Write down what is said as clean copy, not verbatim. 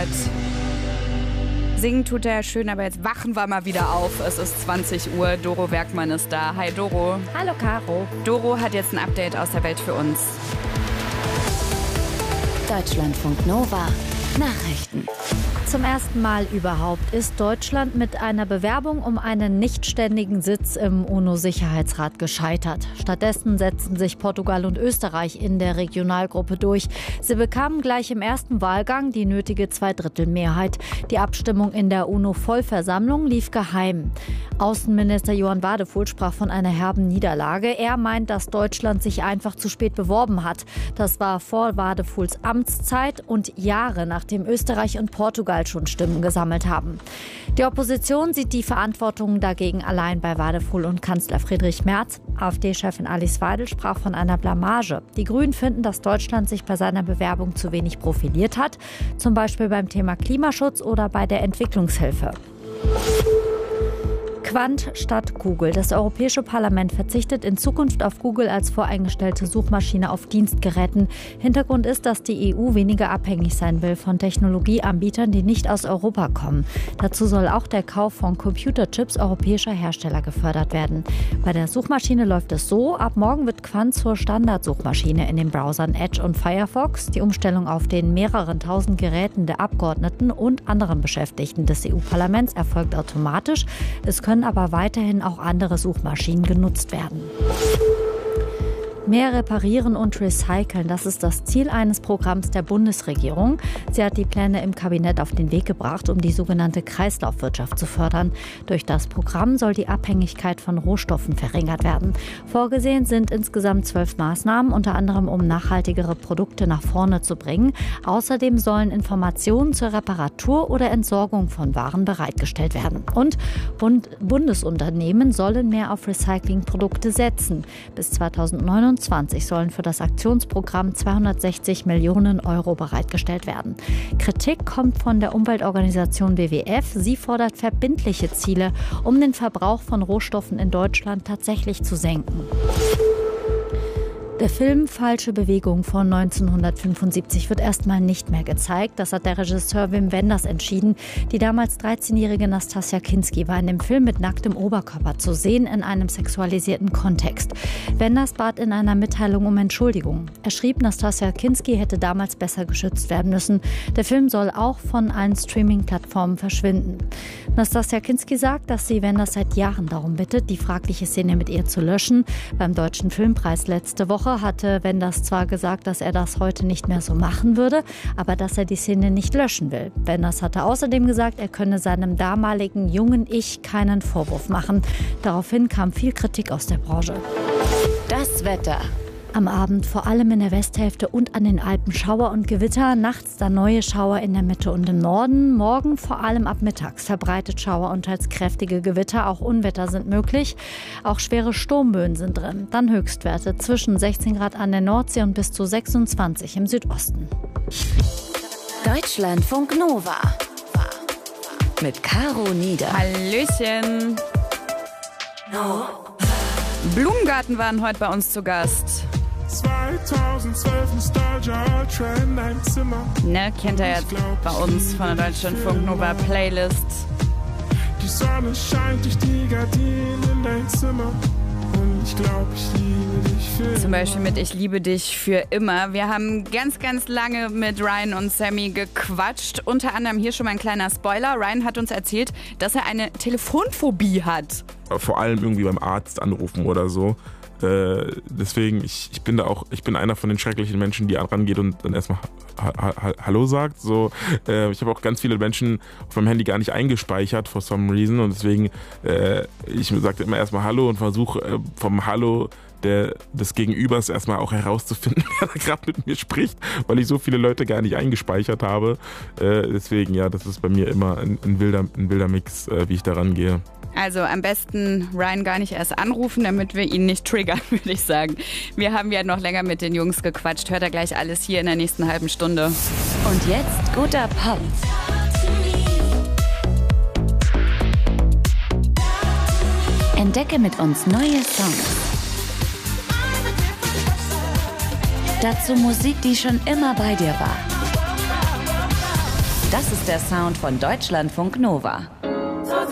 gehört. Singen tut er schön, aber jetzt wachen wir mal wieder auf. Es ist 20 Uhr, Doro Werkmann ist da. Hi Doro. Hallo Caro. Doro hat jetzt ein Update aus der Welt für uns. Deutschlandfunk Nova Nachrichten. Zum ersten Mal überhaupt ist Deutschland mit einer Bewerbung um einen nichtständigen Sitz im UNO-Sicherheitsrat gescheitert. Stattdessen setzten sich Portugal und Österreich in der Regionalgruppe durch. Sie bekamen gleich im ersten Wahlgang die nötige Zweidrittelmehrheit. Die Abstimmung in der UNO-Vollversammlung lief geheim. Außenminister Johann Wadephul sprach von einer herben Niederlage. Er meint, dass Deutschland sich einfach zu spät beworben hat. Das war vor Wadephuls Amtszeit und Jahre nachdem Österreich und Portugal schon Stimmen gesammelt haben. Die Opposition sieht die Verantwortung dagegen allein bei Wadephul und Kanzler Friedrich Merz. AfD-Chefin Alice Weidel sprach von einer Blamage. Die Grünen finden, dass Deutschland sich bei seiner Bewerbung zu wenig profiliert hat, zum Beispiel beim Thema Klimaschutz oder bei der Entwicklungshilfe. Quant statt Google. Das Europäische Parlament verzichtet in Zukunft auf Google als voreingestellte Suchmaschine auf Dienstgeräten. Hintergrund ist, dass die EU weniger abhängig sein will von Technologieanbietern, die nicht aus Europa kommen. Dazu soll auch der Kauf von Computerchips europäischer Hersteller gefördert werden. Bei der Suchmaschine läuft es so: Ab morgen wird Quant zur Standardsuchmaschine in den Browsern Edge und Firefox. Die Umstellung auf den mehreren tausend Geräten der Abgeordneten und anderen Beschäftigten des EU-Parlaments erfolgt automatisch. Es können aber weiterhin auch andere Suchmaschinen genutzt werden. Mehr reparieren und recyceln, das ist das Ziel eines Programms der Bundesregierung. Sie hat die Pläne im Kabinett auf den Weg gebracht, um die sogenannte Kreislaufwirtschaft zu fördern. Durch das Programm soll die Abhängigkeit von Rohstoffen verringert werden. Vorgesehen sind insgesamt 12 Maßnahmen, unter anderem um nachhaltigere Produkte nach vorne zu bringen. Außerdem sollen Informationen zur Reparatur oder Entsorgung von Waren bereitgestellt werden. Und Bundesunternehmen sollen mehr auf Recyclingprodukte setzen. Bis 2029 sollen für das Aktionsprogramm 260 Millionen Euro bereitgestellt werden. Kritik kommt von der Umweltorganisation WWF. Sie fordert verbindliche Ziele, um den Verbrauch von Rohstoffen in Deutschland tatsächlich zu senken. Der Film Falsche Bewegung von 1975 wird erstmal nicht mehr gezeigt. Das hat der Regisseur Wim Wenders entschieden. Die damals 13-jährige Nastassja Kinski war in dem Film mit nacktem Oberkörper zu sehen in einem sexualisierten Kontext. Wenders bat in einer Mitteilung um Entschuldigung. Er schrieb, Nastassja Kinski hätte damals besser geschützt werden müssen. Der Film soll auch von allen Streaming-Plattformen verschwinden. Nastassja Kinski sagt, dass sie Wenders seit Jahren darum bittet, die fragliche Szene mit ihr zu löschen. Beim Deutschen Filmpreis letzte Woche hatte Wenders zwar gesagt, dass er das heute nicht mehr so machen würde, aber dass er die Szene nicht löschen will. Wenders hatte außerdem gesagt, er könne seinem damaligen jungen Ich keinen Vorwurf machen. Daraufhin kam viel Kritik aus der Branche. Das Wetter. Am Abend vor allem in der Westhälfte und an den Alpen Schauer und Gewitter. Nachts dann neue Schauer in der Mitte und im Norden. Morgen vor allem ab mittags verbreitet Schauer und teils kräftige Gewitter. Auch Unwetter sind möglich. Auch schwere Sturmböen sind drin. Dann Höchstwerte zwischen 16 Grad an der Nordsee und bis zu 26 im Südosten. Deutschlandfunk Nova mit Caro Nieder. Hallöchen. Blumengarten waren heute bei uns zu Gast. 2012 Nostalgia Trend, ein Zimmer. Ne, kennt ihr jetzt bei uns von der Deutschlandfunk Nova Playlist. Die Sonne scheint durch die Gardinen in dein Zimmer. Und ich glaube, ich liebe dich für Zum Beispiel mit Ich liebe dich für immer. Wir haben ganz, ganz lange mit Ryan und Sammy gequatscht. Unter anderem hier schon mal ein kleiner Spoiler. Ryan hat uns erzählt, dass er eine Telefonphobie hat. vor allem irgendwie beim Arzt anrufen oder so. Deswegen, ich bin einer von den schrecklichen Menschen, die rangeht und dann erstmal Hallo sagt. So, ich habe auch ganz viele Menschen auf meinem Handy gar nicht eingespeichert, for some reason. Und deswegen, ich sage immer erstmal Hallo und versuche vom Hallo des Gegenübers erstmal auch herauszufinden, wer da gerade mit mir spricht, weil ich so viele Leute gar nicht eingespeichert habe. Deswegen, ja, das ist bei mir immer ein wilder Mix, wie ich da rangehe. Also am besten Ryan gar nicht erst anrufen, damit wir ihn nicht triggern, würde ich sagen. Wir haben ja noch länger mit den Jungs gequatscht. Hört ihr gleich alles hier in der nächsten halben Stunde. Und jetzt guter Pop. Entdecke mit uns neue Songs. Dazu Musik, die schon immer bei dir war. Das ist der Sound von Deutschlandfunk Nova.